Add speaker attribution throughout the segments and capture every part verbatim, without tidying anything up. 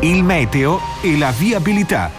Speaker 1: il meteo e la viabilità.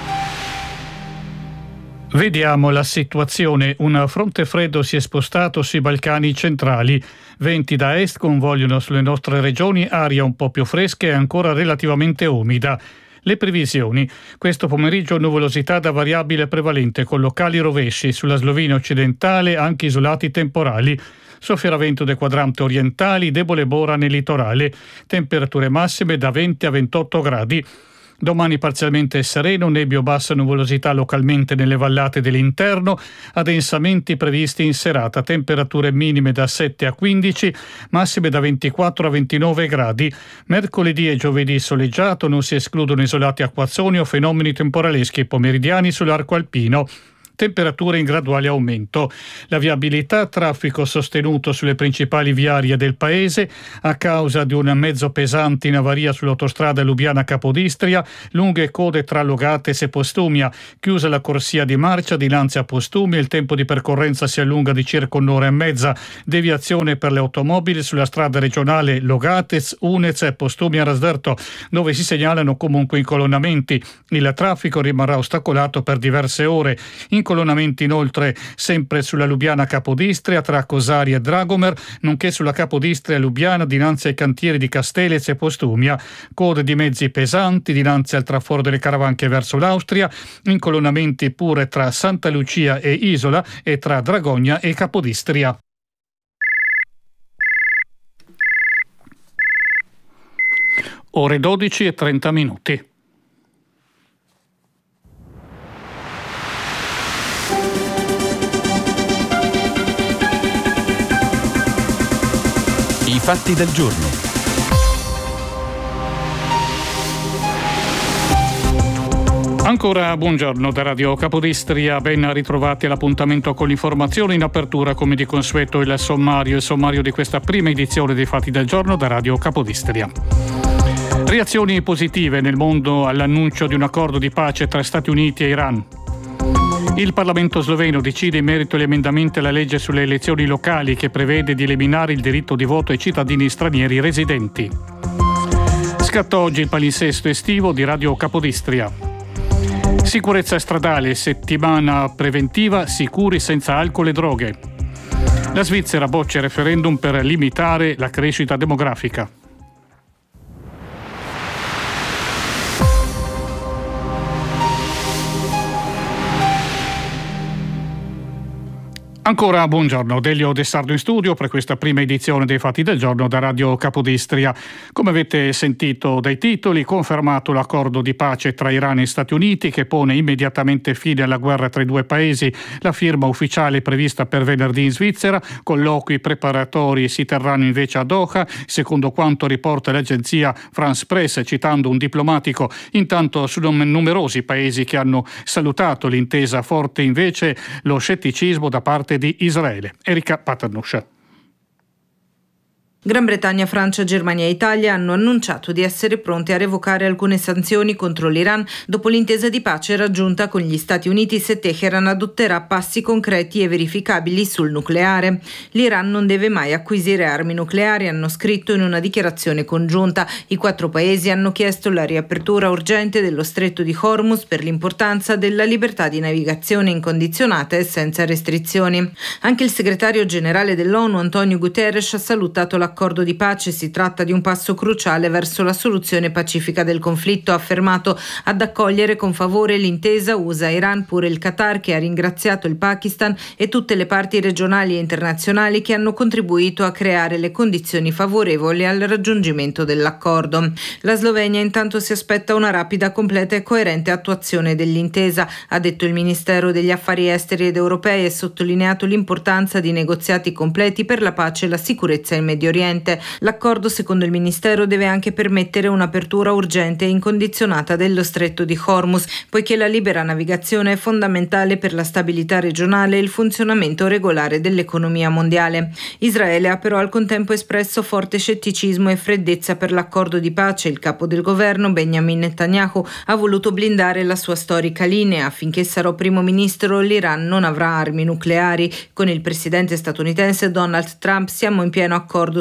Speaker 2: Vediamo la situazione. Un fronte freddo si è spostato sui Balcani centrali. Venti da est convogliano sulle nostre regioni, aria un po' più fresca e ancora relativamente umida. Le previsioni. Questo pomeriggio nuvolosità da variabile prevalente con locali rovesci sulla Slovenia occidentale, anche isolati temporali. Soffierà vento dei quadranti orientali, debole bora nel litorale. Temperature massime da venti a ventotto gradi. Domani parzialmente sereno, nebbio, bassa nuvolosità localmente nelle vallate dell'interno, addensamenti previsti in serata, temperature minime da sette a quindici, massime da ventiquattro a ventinove gradi. Mercoledì e giovedì soleggiato, non si escludono isolati acquazzoni o fenomeni temporaleschi pomeridiani sull'arco alpino. Temperature in graduale aumento. La viabilità, traffico sostenuto sulle principali viarie del paese a causa di un mezzo pesante in avaria sull'autostrada Lubiana-Capodistria, lunghe code tra Logates e Postumia, chiusa la corsia di marcia dinanzi a Postumia, il tempo di percorrenza si allunga di circa un'ora e mezza, deviazione per le automobili sulla strada regionale Logates, Unez e Postumia-Rasderto, dove si segnalano comunque incolonnamenti. Il traffico rimarrà ostacolato per diverse ore. In Incolonnamenti inoltre sempre sulla Lubiana Capodistria tra Cosari e Dragomer, nonché sulla Capodistria Lubiana dinanzi ai cantieri di Castellez e Postumia, code di mezzi pesanti dinanzi al traforo delle Caravanche verso l'Austria, incolonnamenti pure tra Santa Lucia e Isola e tra Dragogna e Capodistria. Ore dodici e trenta minuti.
Speaker 1: I fatti del giorno.
Speaker 2: Ancora buongiorno da Radio Capodistria, ben ritrovati all'appuntamento con l'informazione. In apertura, come di consueto, il sommario, il sommario di questa prima edizione dei fatti del giorno da Radio Capodistria. Reazioni positive nel mondo all'annuncio di un accordo di pace tra Stati Uniti e Iran. Il Parlamento sloveno decide in merito agli emendamenti alla legge sulle elezioni locali che prevede di eliminare il diritto di voto ai cittadini stranieri residenti. Scatta oggi il palinsesto estivo di Radio Capodistria. Sicurezza stradale, settimana preventiva, sicuri senza alcol e droghe. La Svizzera boccia il referendum per limitare la crescita demografica. Ancora buongiorno, Delio De Sardo in studio per questa prima edizione dei Fatti del Giorno da Radio Capodistria. Come avete sentito dai titoli, confermato l'accordo di pace tra Iran e Stati Uniti che pone immediatamente fine alla guerra tra i due paesi. La firma ufficiale è prevista per venerdì in Svizzera, colloqui preparatori si terranno invece a Doha, secondo quanto riporta l'agenzia France Press, citando un diplomatico. Intanto sono numerosi paesi che hanno salutato l'intesa, forte invece lo scetticismo da parte di Israele. Erika Paternuscia.
Speaker 3: Gran Bretagna, Francia, Germania e Italia hanno annunciato di essere pronti a revocare alcune sanzioni contro l'Iran dopo l'intesa di pace raggiunta con gli Stati Uniti se Teheran adotterà passi concreti e verificabili sul nucleare. L'Iran non deve mai acquisire armi nucleari, hanno scritto in una dichiarazione congiunta. I quattro paesi hanno chiesto la riapertura urgente dello stretto di Hormuz per l'importanza della libertà di navigazione incondizionata e senza restrizioni. Anche il segretario generale dell'ONU, Antonio Guterres, ha salutato l'accordo L'accordo di pace. Si tratta di un passo cruciale verso la soluzione pacifica del conflitto, ha affermato. Ad accogliere con favore l'intesa U S A-Iran pure il Qatar, che ha ringraziato il Pakistan e tutte le parti regionali e internazionali che hanno contribuito a creare le condizioni favorevoli al raggiungimento dell'accordo. La Slovenia intanto si aspetta una rapida, completa e coerente attuazione dell'intesa, ha detto il Ministero degli Affari Esteri ed Europei, e sottolineato l'importanza di negoziati completi per la pace e la sicurezza in Medio Oriente. L'accordo, secondo il Ministero, deve anche permettere un'apertura urgente e incondizionata dello stretto di Hormuz, poiché la libera navigazione è fondamentale per la stabilità regionale e il funzionamento regolare dell'economia mondiale. Israele ha però al contempo espresso forte scetticismo e freddezza per l'accordo di pace. Il capo del governo, Benjamin Netanyahu, ha voluto blindare la sua storica linea. Finché sarò primo ministro, l'Iran non avrà armi nucleari. Con il presidente statunitense Donald Trump siamo in pieno accordo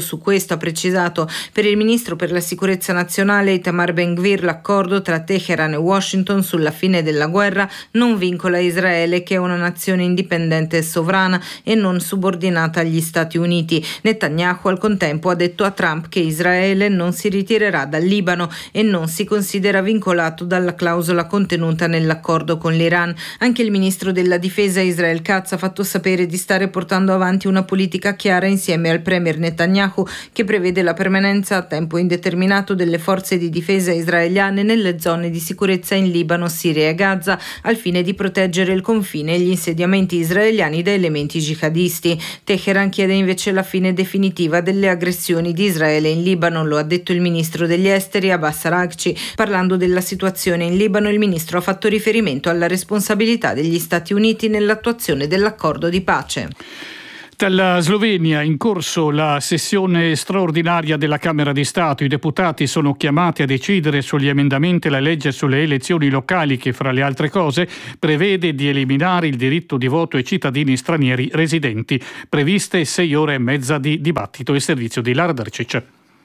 Speaker 3: su questo ha precisato: per il ministro per la sicurezza nazionale Itamar Ben-Gvir l'accordo tra Teheran e Washington sulla fine della guerra non vincola Israele, che è una nazione indipendente e sovrana e non subordinata agli Stati Uniti. Netanyahu al contempo ha detto a Trump che Israele non si ritirerà dal Libano e non si considera vincolato dalla clausola contenuta nell'accordo con l'Iran. Anche il ministro della difesa Israel Katz ha fatto sapere di stare portando avanti una politica chiara insieme al premier Netanyahu, che prevede la permanenza a tempo indeterminato delle forze di difesa israeliane nelle zone di sicurezza in Libano, Siria e Gaza, al fine di proteggere il confine e gli insediamenti israeliani da elementi jihadisti. Teheran chiede invece la fine definitiva delle aggressioni di Israele in Libano, lo ha detto il ministro degli esteri Abbas Araghchi. Parlando della situazione in Libano, il ministro ha fatto riferimento alla responsabilità degli Stati Uniti nell'attuazione dell'accordo di pace.
Speaker 2: Dalla Slovenia in corso la sessione straordinaria della Camera di Stato. I deputati sono chiamati a decidere sugli emendamenti alla legge sulle elezioni locali che, fra le altre cose, prevede di eliminare il diritto di voto ai cittadini stranieri residenti. Previste sei ore e mezza di dibattito. Il servizio di Lara Darcic.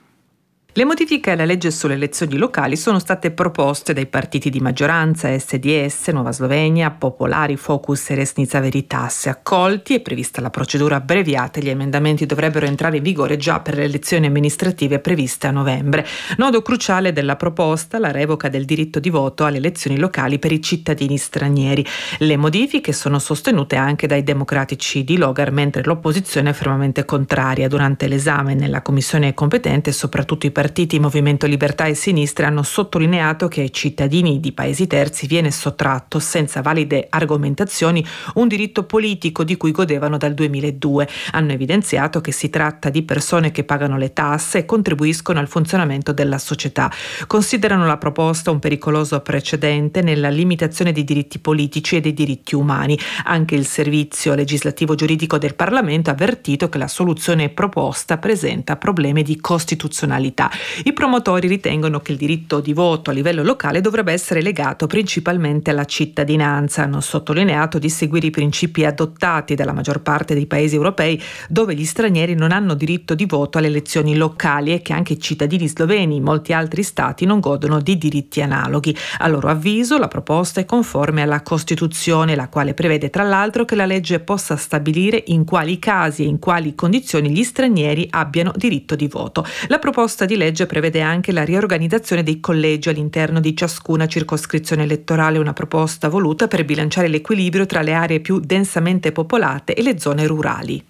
Speaker 4: Le modifiche alla legge sulle elezioni locali sono state proposte dai partiti di maggioranza S D S, Nuova Slovenia, Popolari, Focus e Resnica Veritas. Accolti è prevista la procedura abbreviata e gli emendamenti dovrebbero entrare in vigore già per le elezioni amministrative previste a novembre. Nodo cruciale della proposta, la revoca del diritto di voto alle elezioni locali per i cittadini stranieri. Le modifiche sono sostenute anche dai democratici di Logar, mentre l'opposizione è fermamente contraria. Durante l'esame nella commissione competente, soprattutto i partiti Movimento Libertà e Sinistra hanno sottolineato che ai cittadini di paesi terzi viene sottratto, senza valide argomentazioni, un diritto politico di cui godevano dal duemiladue. Hanno evidenziato che si tratta di persone che pagano le tasse e contribuiscono al funzionamento della società. Considerano la proposta un pericoloso precedente nella limitazione dei diritti politici e dei diritti umani. Anche il servizio legislativo giuridico del Parlamento ha avvertito che la soluzione proposta presenta problemi di costituzionalità. I promotori ritengono che il diritto di voto a livello locale dovrebbe essere legato principalmente alla cittadinanza. Hanno sottolineato di seguire i principi adottati dalla maggior parte dei paesi europei, dove gli stranieri non hanno diritto di voto alle elezioni locali e che anche i cittadini sloveni in molti altri stati non godono di diritti analoghi. A loro avviso la proposta è conforme alla Costituzione, la quale prevede tra l'altro che la legge possa stabilire in quali casi e in quali condizioni gli stranieri abbiano diritto di voto. La proposta di legge prevede anche la riorganizzazione dei collegi all'interno di ciascuna circoscrizione elettorale, una proposta voluta per bilanciare l'equilibrio tra le aree più densamente popolate e le zone rurali.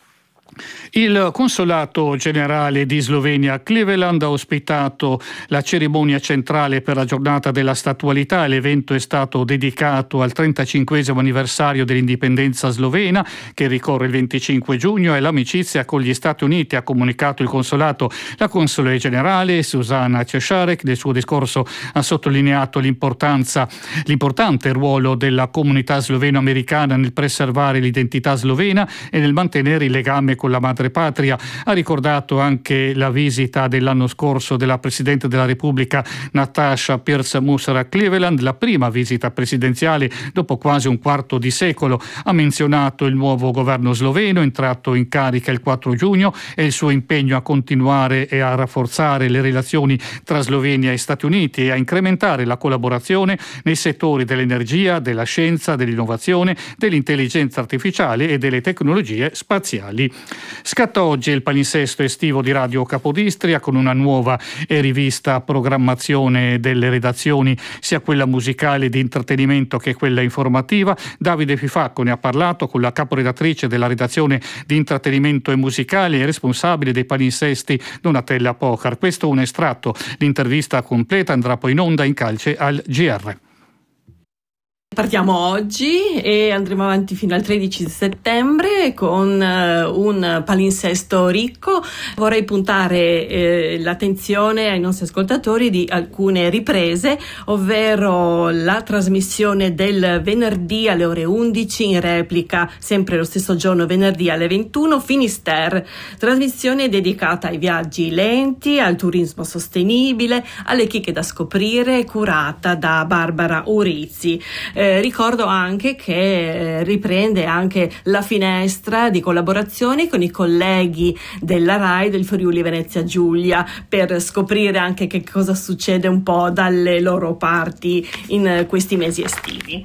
Speaker 2: Il consolato generale di Slovenia a Cleveland ha ospitato la cerimonia centrale per la giornata della statualità. L'evento è stato dedicato al trentacinquesimo anniversario dell'indipendenza slovena, che ricorre il venticinque giugno, e l'amicizia con gli Stati Uniti, ha comunicato il consolato. La console generale Susanna Cesarek nel suo discorso ha sottolineato l'importanza, l'importante ruolo della comunità sloveno-americana nel preservare l'identità slovena e nel mantenere il legame con la madre patria. Ha ricordato anche la visita dell'anno scorso della Presidente della Repubblica Natasha Pirc-Musar a Cleveland, la prima visita presidenziale dopo quasi un quarto di secolo. Ha menzionato il nuovo governo sloveno entrato in carica il quattro giugno e il suo impegno a continuare e a rafforzare le relazioni tra Slovenia e Stati Uniti e a incrementare la collaborazione nei settori dell'energia, della scienza, dell'innovazione, dell'intelligenza artificiale e delle tecnologie spaziali. Scatta oggi il palinsesto estivo di Radio Capodistria con una nuova e rivista programmazione delle redazioni, sia quella musicale di intrattenimento che quella informativa. Davide Fifacco ne ha parlato con la caporedattrice della redazione di intrattenimento e musicale e responsabile dei palinsesti Donatella Pocar. Questo è un estratto. L'intervista completa andrà poi in onda in calce al G R.
Speaker 5: Partiamo oggi e andremo avanti fino al tredici settembre con uh, un palinsesto ricco. Vorrei puntare eh, l'attenzione ai nostri ascoltatori di alcune riprese, ovvero la trasmissione del venerdì alle ore undici, in replica sempre lo stesso giorno venerdì alle ventuno, Finisterre, trasmissione dedicata ai viaggi lenti, al turismo sostenibile, alle chicche da scoprire, curata da Barbara Urizzi. Eh, Eh, ricordo anche che eh, riprende anche la finestra di collaborazione con i colleghi della RAI del Friuli Venezia Giulia per scoprire anche che cosa succede un po' dalle loro parti in questi mesi estivi.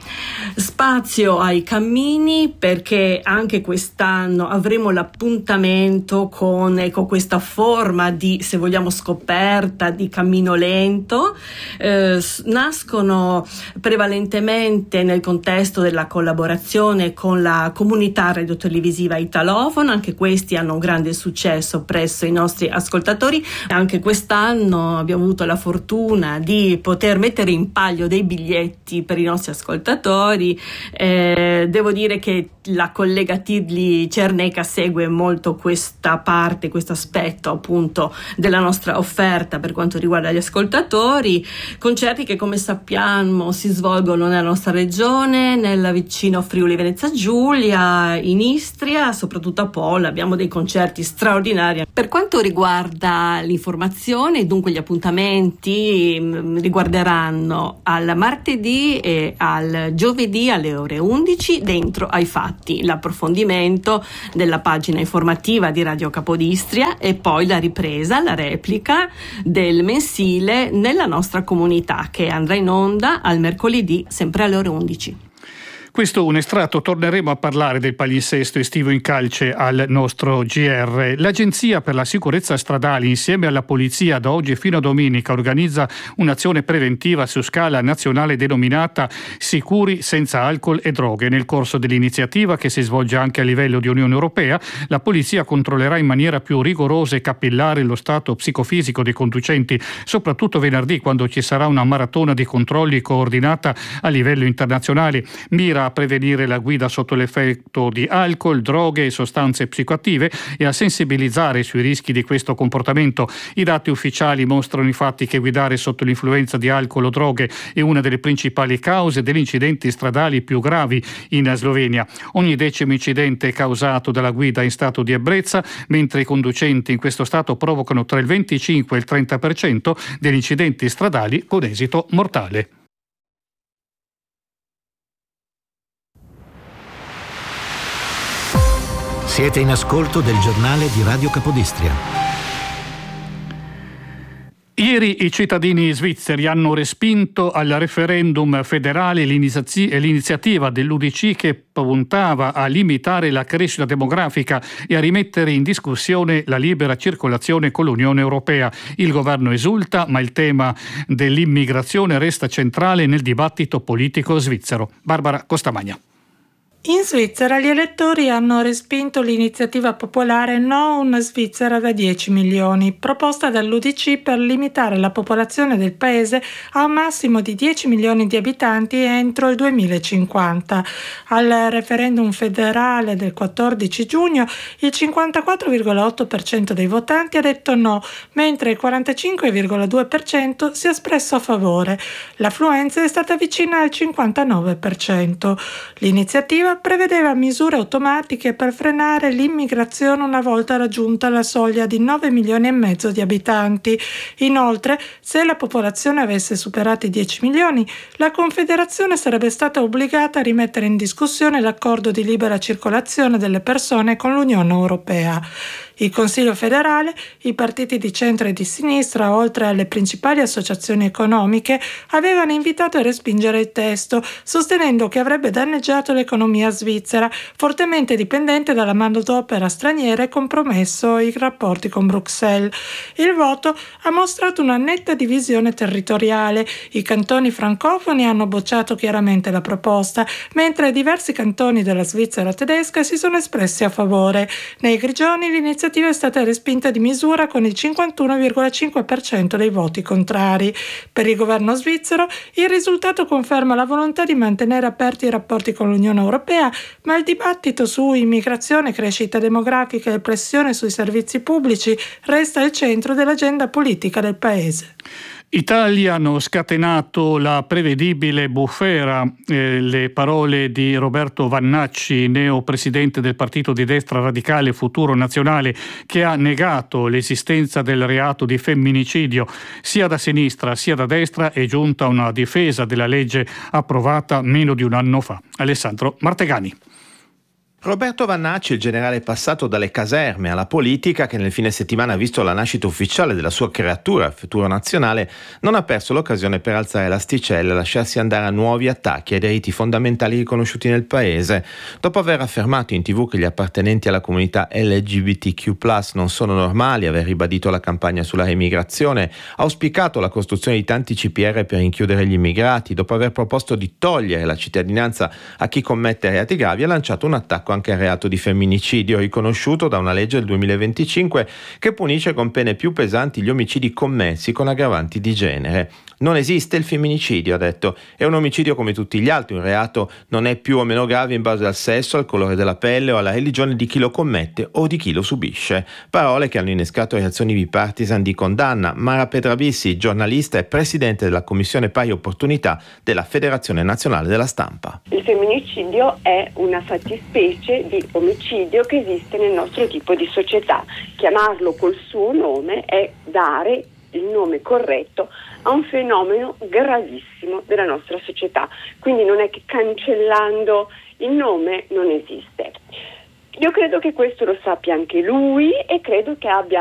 Speaker 5: Spazio ai cammini, perché anche quest'anno avremo l'appuntamento con ecco, questa forma di, se vogliamo, scoperta di cammino lento. Eh, nascono prevalentemente nel contesto della collaborazione con la comunità radiotelevisiva italofona, anche questi hanno un grande successo presso i nostri ascoltatori. Anche quest'anno abbiamo avuto la fortuna di poter mettere in palio dei biglietti per i nostri ascoltatori. Eh, devo dire che la collega Tidli Cerneca segue molto questa parte, questo aspetto appunto della nostra offerta per quanto riguarda gli ascoltatori. Concerti che, come sappiamo, si svolgono nella nostra regione, nel vicino Friuli Venezia Giulia, in Istria, soprattutto a Pola. Abbiamo dei concerti straordinari. Per quanto riguarda l'informazione, dunque gli appuntamenti mh, riguarderanno al martedì e al giovedì alle ore undici dentro ai fatti, l'approfondimento della pagina informativa di Radio Capodistria e poi la ripresa, la replica del mensile nella nostra comunità, che andrà in onda al mercoledì sempre alle ore undici.
Speaker 2: Questo un estratto, torneremo a parlare del palinsesto estivo in calce al nostro G R. L'Agenzia per la sicurezza stradale, insieme alla Polizia, da oggi fino a domenica organizza un'azione preventiva su scala nazionale denominata Sicuri senza alcol e droghe. Nel corso dell'iniziativa, che si svolge anche a livello di Unione Europea, la Polizia controllerà in maniera più rigorosa e capillare lo stato psicofisico dei conducenti, soprattutto venerdì, quando ci sarà una maratona di controlli coordinata a livello internazionale. Mira a prevenire la guida sotto l'effetto di alcol, droghe e sostanze psicoattive e a sensibilizzare sui rischi di questo comportamento. I dati ufficiali mostrano infatti che guidare sotto l'influenza di alcol o droghe è una delle principali cause degli incidenti stradali più gravi in Slovenia. Ogni decimo incidente è causato dalla guida in stato di ebbrezza, mentre i conducenti in questo stato provocano tra il venticinque e il trenta per cento degli incidenti stradali con esito mortale.
Speaker 6: Siete in ascolto del giornale di Radio Capodistria.
Speaker 2: Ieri i cittadini svizzeri hanno respinto al referendum federale l'iniziativa dell'U D C che puntava a limitare la crescita demografica e a rimettere in discussione la libera circolazione con l'Unione Europea. Il governo esulta, ma il tema dell'immigrazione resta centrale nel dibattito politico svizzero. Barbara Costamagna.
Speaker 7: In Svizzera gli elettori hanno respinto l'iniziativa popolare No una Svizzera da dieci milioni, proposta dall'U D C per limitare la popolazione del paese a un massimo di dieci milioni di abitanti entro il duemilacinquanta. Al referendum federale del quattordici giugno il cinquantaquattro virgola otto per cento dei votanti ha detto no, mentre il quarantacinque virgola due per cento si è espresso a favore. L'affluenza è stata vicina al cinquantanove per cento. L'iniziativa prevedeva misure automatiche per frenare l'immigrazione una volta raggiunta la soglia di nove milioni e mezzo di abitanti. Inoltre, se la popolazione avesse superato i dieci milioni, la Confederazione sarebbe stata obbligata a rimettere in discussione l'accordo di libera circolazione delle persone con l'Unione Europea. Il Consiglio federale, i partiti di centro e di sinistra, oltre alle principali associazioni economiche, avevano invitato a respingere il testo, sostenendo che avrebbe danneggiato l'economia svizzera, fortemente dipendente dalla manodopera straniera e compromesso i rapporti con Bruxelles. Il voto ha mostrato una netta divisione territoriale. I cantoni francofoni hanno bocciato chiaramente la proposta, mentre diversi cantoni della Svizzera tedesca si sono espressi a favore. Nei Grigioni l'iniziativa è stata respinta di misura con il cinquantuno virgola cinque per cento dei voti contrari. Per il governo svizzero il risultato conferma la volontà di mantenere aperti i rapporti con l'Unione Europea, ma il dibattito su immigrazione, crescita demografica e pressione sui servizi pubblici resta al centro dell'agenda politica del paese.
Speaker 2: Italia hanno scatenato la prevedibile bufera, eh, le parole di Roberto Vannacci, neo presidente del partito di destra radicale Futuro Nazionale, che ha negato l'esistenza del reato di femminicidio. Sia da sinistra sia da destra è giunta una difesa della legge approvata meno di un anno fa. Alessandro Martegani.
Speaker 8: Roberto Vannacci, il generale passato dalle caserme alla politica, che nel fine settimana ha visto la nascita ufficiale della sua creatura, Futuro Nazionale, non ha perso l'occasione per alzare l'asticella e lasciarsi andare a nuovi attacchi ai diritti fondamentali riconosciuti nel paese. Dopo aver affermato in tv che gli appartenenti alla comunità L G B T Q plus, non sono normali, aver ribadito la campagna sulla immigrazione, ha auspicato la costruzione di tanti C P R per rinchiudere gli immigrati, dopo aver proposto di togliere la cittadinanza a chi commette reati gravi, ha lanciato un attacco anche al reato di femminicidio, riconosciuto da una legge del duemilaventicinque che punisce con pene più pesanti gli omicidi commessi con aggravanti di genere. Non esiste il femminicidio, ha detto, è un omicidio come tutti gli altri, un reato non è più o meno grave in base al sesso, al colore della pelle o alla religione di chi lo commette o di chi lo subisce. Parole che hanno innescato reazioni bipartisan di condanna. Mara Pedrabissi, giornalista e presidente della Commissione Pari Opportunità della Federazione Nazionale della Stampa.
Speaker 9: Il femminicidio è una fattispecie di omicidio che esiste nel nostro tipo di società. Chiamarlo col suo nome è dare il nome corretto a un fenomeno gravissimo della nostra società. Quindi non è che cancellando il nome non esiste. Io credo che questo lo sappia anche lui e credo che abbia